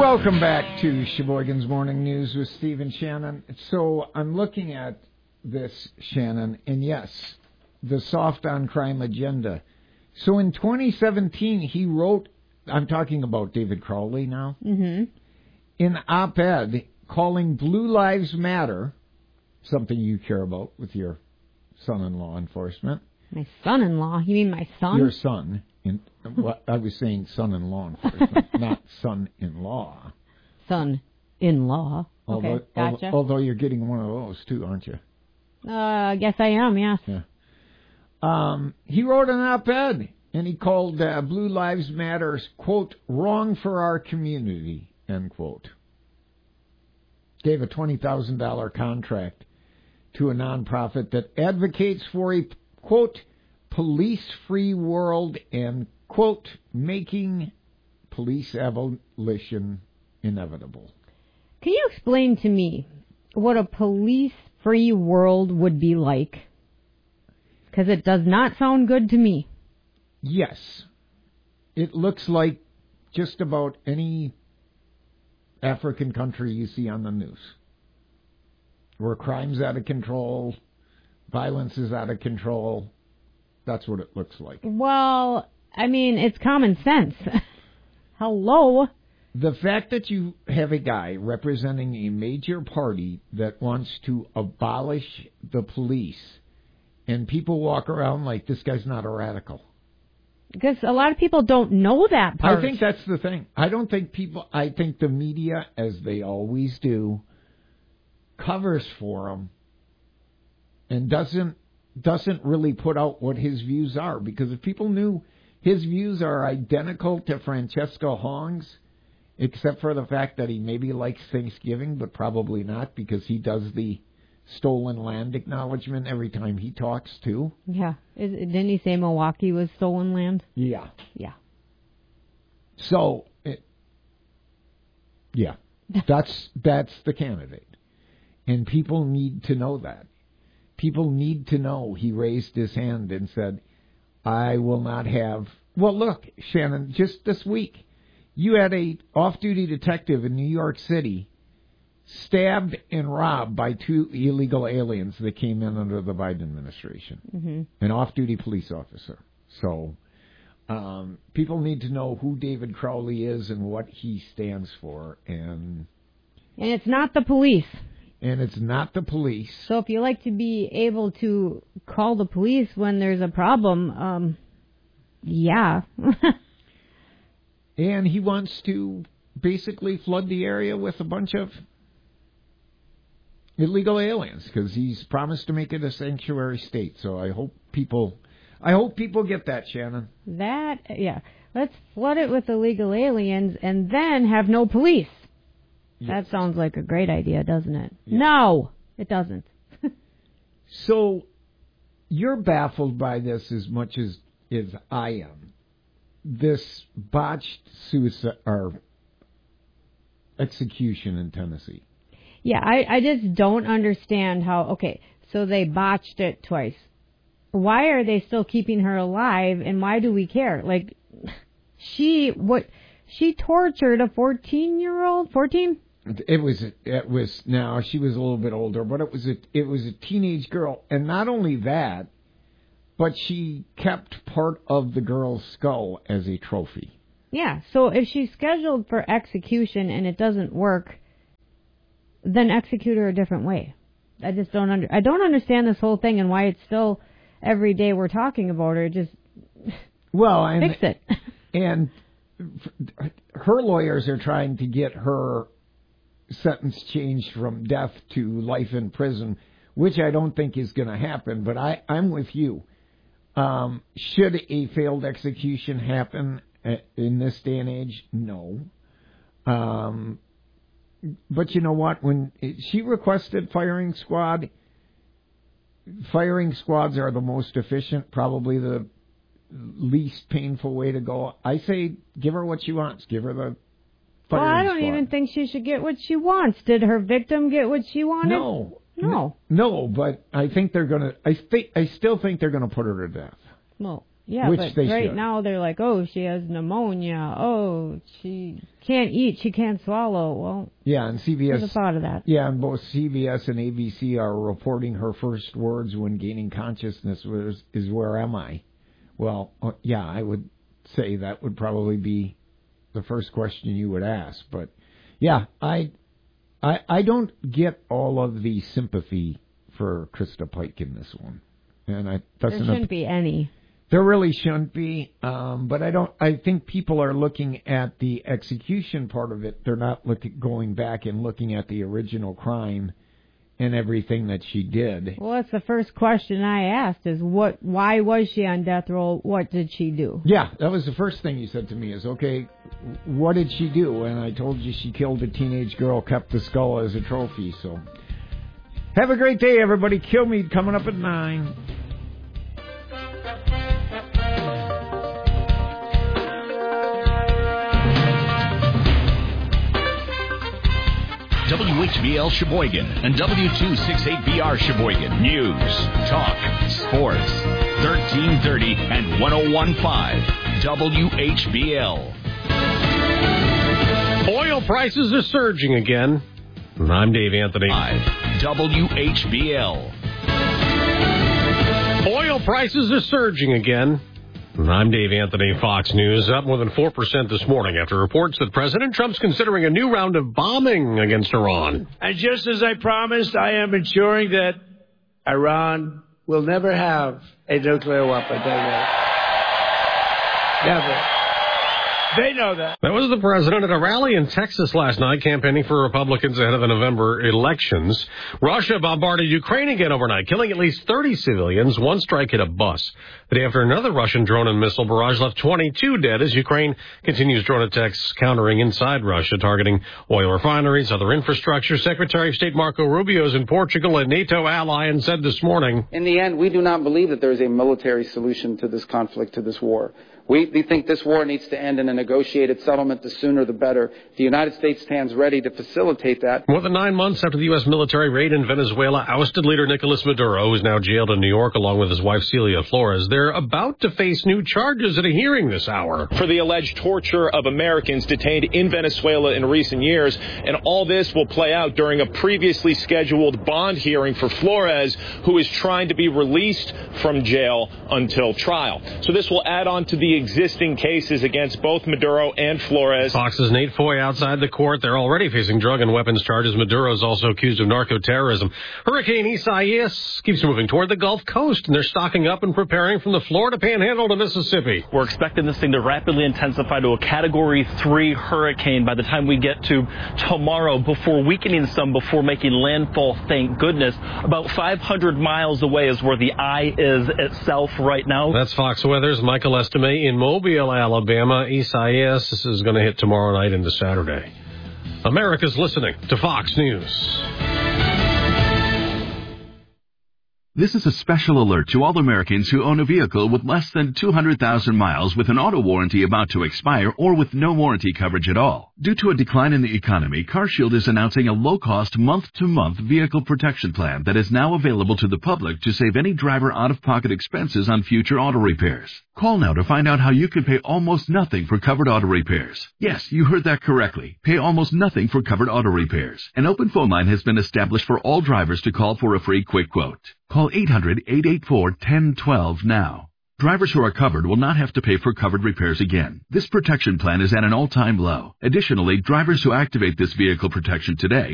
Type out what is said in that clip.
Welcome back to Sheboygan's Morning News with Steve and Shannon. So I'm looking at this, Shannon, and yes, the soft on crime agenda. So in 2017, he wrote, I'm talking about David Crowley now, in op-ed calling Blue Lives Matter, something you care about with your son in law enforcement. My son-in-law? You mean my son? Your son. Well, I was saying son-in-law enforcement, not son-in-law. Son-in-law. Okay, gotcha. Although you're getting one of those, too, aren't you? I guess I am, yes. Yeah. He wrote an op-ed, and he called Blue Lives Matter, quote, wrong for our community, end quote. Gave a $20,000 contract to a nonprofit that advocates for a, quote, police-free world and, quote, making police abolition inevitable. Can you explain to me what a police-free world would be like? Because it does not sound good to me. Yes. It looks like just about any African country you see on the news, where crime's out of control, violence is out of control. That's what it looks like. Well, I mean, it's common sense. Hello? The fact that you have a guy representing a major party that wants to abolish the police, and people walk around like this guy's not a radical. Because a lot of people don't know that part. I think that's the thing. I think the media, as they always do, covers for him and doesn't really put out what his views are. Because if people knew his views are identical to Francesca Hong's, except for the fact that he maybe likes Thanksgiving, but probably not, because he does the stolen land acknowledgement every time he talks, too. Yeah. Didn't he say Milwaukee was stolen land? Yeah. Yeah. So, that's the candidate. And people need to know that. People need to know he raised his hand and said, I will not have... Well, look, Shannon, just this week, you had a off-duty detective in New York City stabbed and robbed by 2 illegal aliens that came in under the Biden administration. An off-duty police officer. So, people need to know who David Crowley is and what he stands for. And it's not the police. And it's not the police. So if you like to be able to call the police when there's a problem, yeah. And he wants to basically flood the area with a bunch of illegal aliens because he's promised to make it a sanctuary state. So I hope people get that, Shannon. Let's flood it with illegal aliens and then have no police. Yes. That sounds like a great idea, doesn't it? Yeah. No, it doesn't. So you're baffled by this as much as I am. This botched suicide or execution in Tennessee. Yeah, I just don't understand how. Okay, so they botched it twice. Why are they still keeping her alive, and why do we care? Like, she tortured a 14-year-old. 14. It was now she was a little bit older, but it was a teenage girl, and not only that, but she kept part of the girl's skull as a trophy. Yeah, so if she's scheduled for execution and it doesn't work, then execute her a different way. I just don't understand this whole thing and why it's still every day we're talking about her. Just fix it. And her lawyers are trying to get her sentence changed from death to life in prison, which I don't think is going to happen, but I'm with you. Should a failed execution happen in this day and age? No. But you know what? When she requested firing squads are the most efficient, probably the least painful way to go. I say give her what she wants. Give her the firing I don't squad. even think she should get what she wants. Did her victim get what she wanted? No, but I think they're going to... I still think they're going to put her to death. Well, Yeah, which but they right should. now they're like, oh, she has pneumonia. Oh, she can't eat. She can't swallow. Well, yeah, and who'd have CBS. thought of that? Yeah, and both CBS and ABC are reporting her first words when gaining consciousness is "Where am I?" Well, yeah, I would say that would probably be the first question you would ask. But yeah, I don't get all of the sympathy for Krista Pike in this one, and There shouldn't be any. There really shouldn't be, but I think people are looking at the execution part of it. They're not going back and looking at the original crime and everything that she did. Well, that's the first question I asked is why was she on death row? What did she do? Yeah, that was the first thing you said to me is, okay, what did she do? And I told you she killed a teenage girl, kept the skull as a trophy. So have a great day, everybody. Kill Me coming up at 9. WHBL Sheboygan and W268BR Sheboygan. News, talk, sports. 1330 and 101.5 WHBL. Oil prices are surging again. I'm Dave Anthony. WHBL. Oil prices are surging again. I'm Dave Anthony, Fox News. Up more than 4% this morning after reports that President Trump's considering a new round of bombing against Iran. And just as I promised, I am ensuring that Iran will never have a nuclear weapon. Never. They know that. That was the president at a rally in Texas last night campaigning for Republicans ahead of the November elections. Russia bombarded Ukraine again overnight, killing at least 30 civilians. One strike hit a bus. The day after another Russian drone and missile barrage left 22 dead as Ukraine continues drone attacks countering inside Russia, targeting oil refineries, other infrastructure. Secretary of State Marco Rubio is in Portugal, a NATO ally, and said this morning, in the end, we do not believe that there is a military solution to this conflict, to this war. We think this war needs to end in a negotiated settlement. The sooner the better. The United States stands ready to facilitate that. More than 9 months after the U.S. military raid in Venezuela ousted leader Nicolas Maduro, who is now jailed in New York along with his wife Celia Flores, they're about to face new charges at a hearing this hour for the alleged torture of Americans detained in Venezuela in recent years. And all this will play out during a previously scheduled bond hearing for Flores, who is trying to be released from jail until trial. So this will add on to the existing cases against both Maduro and Flores. Fox's Nate Foy outside the court. They're already facing drug and weapons charges. Maduro is also accused of narco-terrorism. Hurricane Isaias keeps moving toward the Gulf Coast, and they're stocking up and preparing from the Florida Panhandle to Mississippi. We're expecting this thing to rapidly intensify to a Category 3 hurricane by the time we get to tomorrow, before weakening some, before making landfall, thank goodness. About 500 miles away is where the eye is itself right now. That's Fox Weather's Michael Estime in Mobile, Alabama. Isaias is going to hit tomorrow night into Saturday. America's listening to Fox News. This is a special alert to all Americans who own a vehicle with less than 200,000 miles with an auto warranty about to expire or with no warranty coverage at all. Due to a decline in the economy, CarShield is announcing a low-cost month-to-month vehicle protection plan that is now available to the public to save any driver out-of-pocket expenses on future auto repairs. Call now to find out how you can pay almost nothing for covered auto repairs. Yes, you heard that correctly. Pay almost nothing for covered auto repairs. An open phone line has been established for all drivers to call for a free quick quote. Call 800-884-1012 now. Drivers who are covered will not have to pay for covered repairs again. This protection plan is at an all-time low. Additionally, drivers who activate this vehicle protection today